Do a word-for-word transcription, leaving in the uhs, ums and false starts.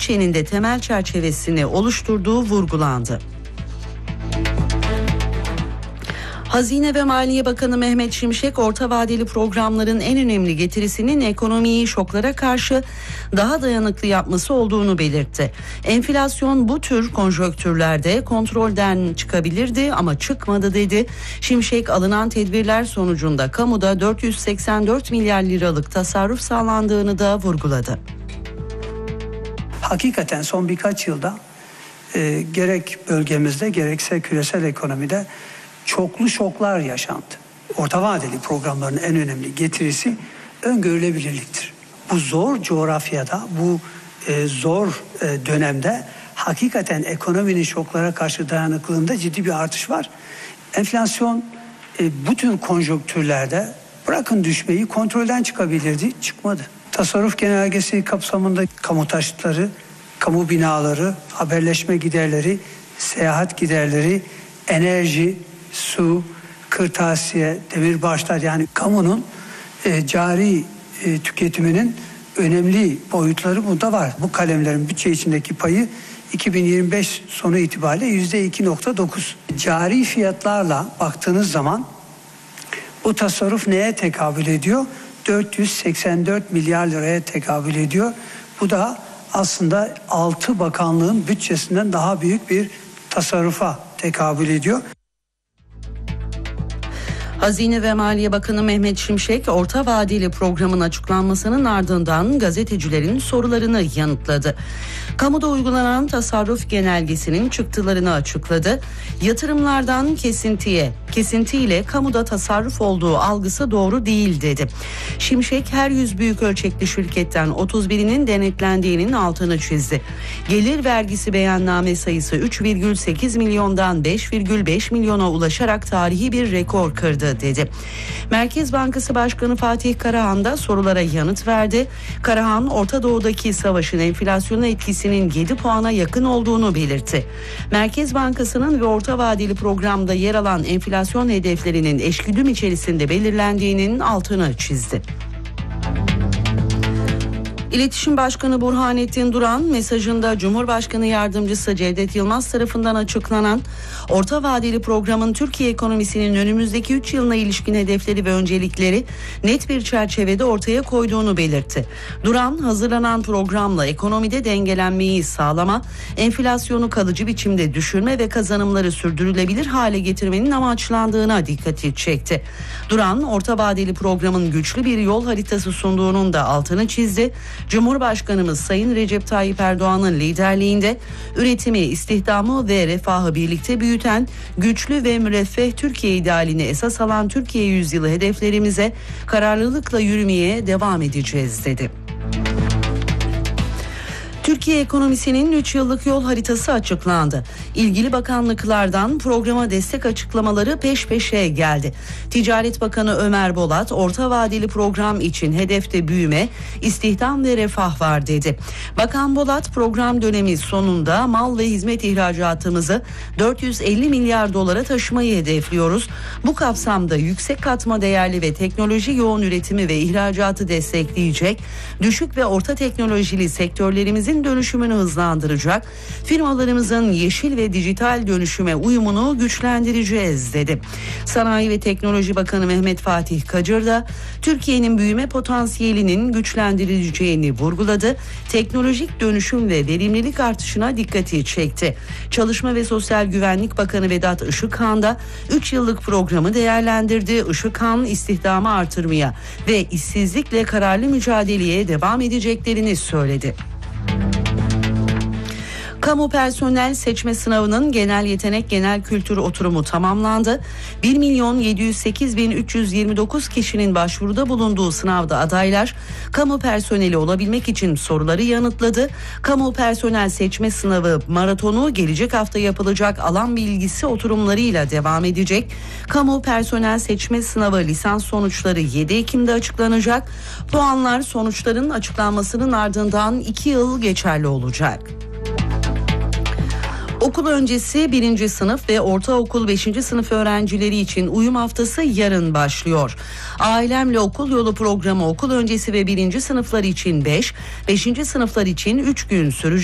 bütçenin de temel çerçevesini oluşturduğu vurgulandı. Hazine ve Maliye Bakanı Mehmet Şimşek, orta vadeli programların en önemli getirisinin ekonomiyi şoklara karşı daha dayanıklı yapması olduğunu belirtti. Enflasyon bu tür konjonktürlerde kontrolden çıkabilirdi ama çıkmadı dedi. Şimşek, alınan tedbirler sonucunda kamuda dört yüz seksen dört milyar liralık tasarruf sağlandığını da vurguladı. Hakikaten son birkaç yılda e, gerek bölgemizde gerekse küresel ekonomide çoklu şoklar yaşandı. Orta vadeli programların en önemli getirisi öngörülebilirliktir. Bu zor coğrafyada, bu e, zor e, dönemde hakikaten ekonominin şoklara karşı dayanıklılığında ciddi bir artış var. Enflasyon e, bu tür konjonktürlerde bırakın düşmeyi kontrolden çıkabilirdi, çıkmadı. Tasarruf genelgesi kapsamında kamu taşıtları, kamu binaları, haberleşme giderleri, seyahat giderleri, enerji, su, kırtasiye, demirbaşlar, yani kamunun e, cari e, tüketiminin önemli boyutları burada var. Bu kalemlerin bütçe içindeki payı iki bin yirmi beş sonu itibariyle yüzde iki nokta dokuz. Cari fiyatlarla baktığınız zaman bu tasarruf neye tekabül ediyor? dört yüz seksen dört milyar liraya tekabül ediyor. Bu da aslında altı bakanlığın bütçesinden daha büyük bir tasarrufa tekabül ediyor. Hazine ve Maliye Bakanı Mehmet Şimşek, orta vadeli programın açıklanmasının ardından gazetecilerin sorularını yanıtladı. Kamuda uygulanan tasarruf genelgesinin çıktılarını açıkladı. Yatırımlardan kesintiye, kesintiyle kamuda tasarruf olduğu algısı doğru değil dedi. Şimşek, her yüz büyük ölçekli şirketten otuz birinin denetlendiğinin altını çizdi. Gelir vergisi beyanname sayısı üç virgül sekiz milyondan beş virgül beş milyona ulaşarak tarihi bir rekor kırdı dedi. Merkez Bankası Başkanı Fatih Karahan da sorulara yanıt verdi. Karahan, Orta Doğu'daki savaşın enflasyona etkisinin yedi puana yakın olduğunu belirtti. Merkez Bankası'nın ve orta vadeli programda yer alan enflasyon hedeflerinin eşgüdüm içerisinde belirlendiğinin altını çizdi. İletişim Başkanı Burhanettin Duran mesajında Cumhurbaşkanı Yardımcısı Cevdet Yılmaz tarafından açıklanan orta vadeli programın Türkiye ekonomisinin önümüzdeki üç yılına ilişkin hedefleri ve öncelikleri net bir çerçevede ortaya koyduğunu belirtti. Duran, hazırlanan programla ekonomide dengelenmeyi sağlama, enflasyonu kalıcı biçimde düşürme ve kazanımları sürdürülebilir hale getirmenin amaçlandığına dikkati çekti. Duran, orta vadeli programın güçlü bir yol haritası sunduğunun da altını çizdi. Cumhurbaşkanımız Sayın Recep Tayyip Erdoğan'ın liderliğinde üretimi, istihdamı ve refahı birlikte büyüten güçlü ve müreffeh Türkiye idealini esas alan Türkiye yüzyılı hedeflerimize kararlılıkla yürümeye devam edeceğiz dedi. Türkiye ekonomisinin üç yıllık yol haritası açıklandı. İlgili bakanlıklardan programa destek açıklamaları peş peşe geldi. Ticaret Bakanı Ömer Bolat, orta vadeli program için hedefte büyüme, istihdam ve refah var dedi. Bakan Bolat, program dönemi sonunda mal ve hizmet ihracatımızı dört yüz elli milyar dolara taşımayı hedefliyoruz. Bu kapsamda yüksek katma değerli ve teknoloji yoğun üretimi ve ihracatı destekleyecek, düşük ve orta teknolojili sektörlerimizin dönüşümünü hızlandıracak, firmalarımızın yeşil ve dijital dönüşüme uyumunu güçlendireceğiz dedi. Sanayi ve Teknoloji Bakanı Mehmet Fatih Kacır da Türkiye'nin büyüme potansiyelinin güçlendirileceğini vurguladı. Teknolojik dönüşüm ve verimlilik artışına dikkati çekti. Çalışma ve Sosyal Güvenlik Bakanı Vedat Işıkhan da üç yıllık programı değerlendirdi. Işıkhan, istihdamı artırmaya ve işsizlikle kararlı mücadeleye devam edeceklerini söyledi. Kamu personel seçme sınavının genel yetenek genel kültür oturumu tamamlandı. bir milyon yedi yüz sekiz bin üç yüz yirmi dokuz kişinin başvuruda bulunduğu sınavda adaylar kamu personeli olabilmek için soruları yanıtladı. Kamu personel seçme sınavı maratonu gelecek hafta yapılacak alan bilgisi oturumlarıyla devam edecek. Kamu personel seçme sınavı lisans sonuçları yedi Ekim'de açıklanacak. Puanlar sonuçların açıklanmasının ardından iki yıl geçerli olacak. Okul öncesi birinci sınıf ve ortaokul beşinci sınıf öğrencileri için uyum haftası yarın başlıyor. Ailemle Okul Yolu programı okul öncesi ve birinci sınıflar için beş, beşinci sınıflar için üç gün sürecek.